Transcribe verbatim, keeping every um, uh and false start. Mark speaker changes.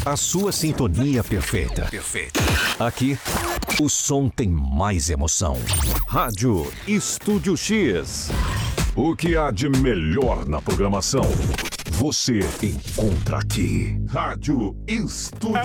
Speaker 1: A sua sintonia perfeita. Aqui, o som tem mais emoção. Rádio Estúdio X. O que há de melhor na programação, você encontra aqui. Rádio Estúdio